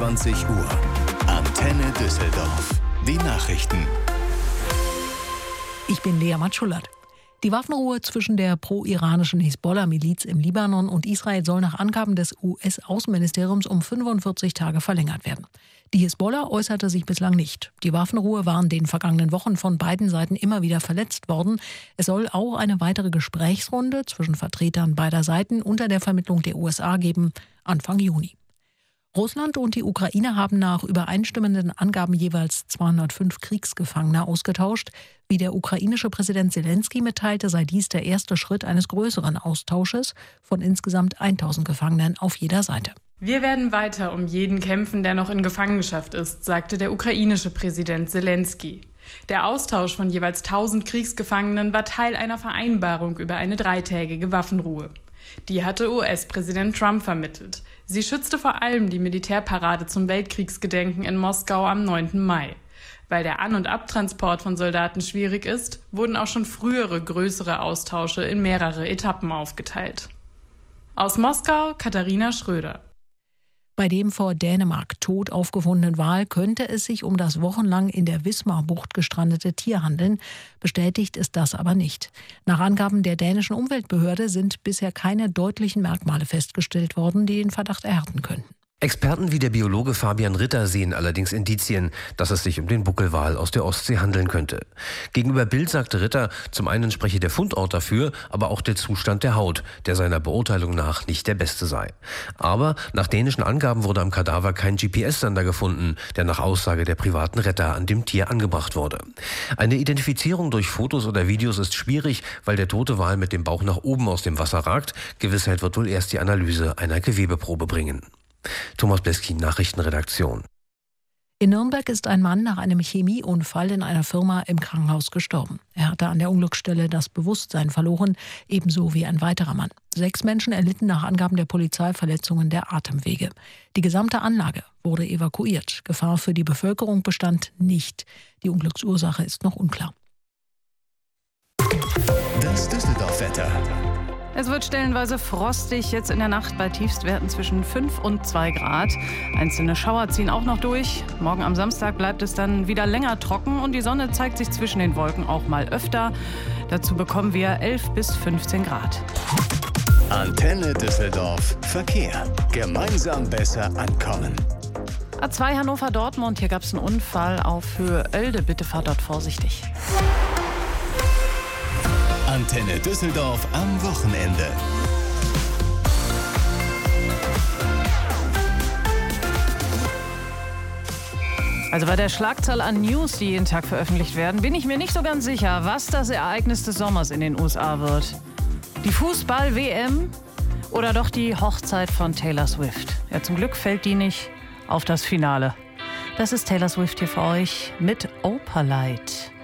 21 Uhr. Antenne Düsseldorf. Die Nachrichten. Ich bin Lea Matschulat. Die Waffenruhe zwischen der pro-iranischen Hisbollah-Miliz im Libanon und Israel soll nach Angaben des US-Außenministeriums um 45 Tage verlängert werden. Die Hisbollah äußerte sich bislang nicht. Die Waffenruhe war in den vergangenen Wochen von beiden Seiten immer wieder verletzt worden. Es soll auch eine weitere Gesprächsrunde zwischen Vertretern beider Seiten unter der Vermittlung der USA geben, Anfang Juni. Russland und die Ukraine haben nach übereinstimmenden Angaben jeweils 205 Kriegsgefangene ausgetauscht. Wie der ukrainische Präsident Zelensky mitteilte, sei dies der erste Schritt eines größeren Austausches von insgesamt 1000 Gefangenen auf jeder Seite. Wir werden weiter um jeden kämpfen, der noch in Gefangenschaft ist, sagte der ukrainische Präsident Zelensky. Der Austausch von jeweils 1000 Kriegsgefangenen war Teil einer Vereinbarung über eine 3-tägige Waffenruhe. Die hatte US-Präsident Trump vermittelt. Sie schützte vor allem die Militärparade zum Weltkriegsgedenken in Moskau am 9. Mai. Weil der An- und Abtransport von Soldaten schwierig ist, wurden auch schon frühere größere Austausche in mehrere Etappen aufgeteilt. Aus Moskau, Katharina Schröder. Bei dem vor Dänemark tot aufgefundenen Wal könnte es sich um das wochenlang in der Wismar-Bucht gestrandete Tier handeln. Bestätigt ist das aber nicht. Nach Angaben der dänischen Umweltbehörde sind bisher keine deutlichen Merkmale festgestellt worden, die den Verdacht erhärten könnten. Experten wie der Biologe Fabian Ritter sehen allerdings Indizien, dass es sich um den Buckelwal aus der Ostsee handeln könnte. Gegenüber Bild sagte Ritter, zum einen spreche der Fundort dafür, aber auch der Zustand der Haut, der seiner Beurteilung nach nicht der beste sei. Aber nach dänischen Angaben wurde am Kadaver kein GPS-Sender gefunden, der nach Aussage der privaten Retter an dem Tier angebracht wurde. Eine Identifizierung durch Fotos oder Videos ist schwierig, weil der tote Wal mit dem Bauch nach oben aus dem Wasser ragt. Gewissheit wird wohl erst die Analyse einer Gewebeprobe bringen. Thomas Bleskin, Nachrichtenredaktion. In Nürnberg ist ein Mann nach einem Chemieunfall in einer Firma im Krankenhaus gestorben. Er hatte an der Unglücksstelle das Bewusstsein verloren, ebenso wie ein weiterer Mann. 6 Menschen erlitten nach Angaben der Polizei Verletzungen der Atemwege. Die gesamte Anlage wurde evakuiert. Gefahr für die Bevölkerung bestand nicht. Die Unglücksursache ist noch unklar. Das Düsseldorf-Wetter. Es wird stellenweise frostig, jetzt in der Nacht bei Tiefstwerten zwischen 5 und 2 Grad. Einzelne Schauer ziehen auch noch durch. Morgen am Samstag bleibt es dann wieder länger trocken und die Sonne zeigt sich zwischen den Wolken auch mal öfter. Dazu bekommen wir 11 bis 15 Grad. Antenne Düsseldorf. Verkehr. Gemeinsam besser ankommen. A2 Hannover-Dortmund, hier gab es einen Unfall auf Höhe Oelde. Bitte fahrt dort vorsichtig. Antenne Düsseldorf am Wochenende. Also bei der Schlagzahl an News, die jeden Tag veröffentlicht werden, bin ich mir nicht so ganz sicher, was das Ereignis des Sommers in den USA wird. Die Fußball-WM oder doch die Hochzeit von Taylor Swift? Ja, zum Glück fällt die nicht auf das Finale. Das ist Taylor Swift hier für euch mit Opalite.